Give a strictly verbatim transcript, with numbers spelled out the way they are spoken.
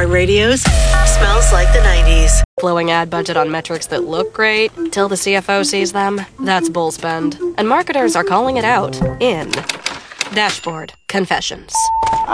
iRadio's Smells Like the nineties. Blowing ad budget on metrics that look great till the C F O sees them. That's bull spend. And marketers are calling it out in Dashboard Confessions.